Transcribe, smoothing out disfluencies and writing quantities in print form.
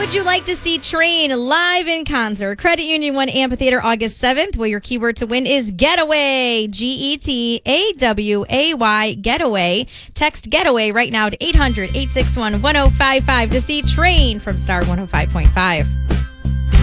Would you like to see Train live in concert? Credit Union One Amphitheater August 7th, where your keyword to win is Getaway. Getaway. Getaway. Text Getaway right now to 800-861-1055 to see Train from Star 105.5.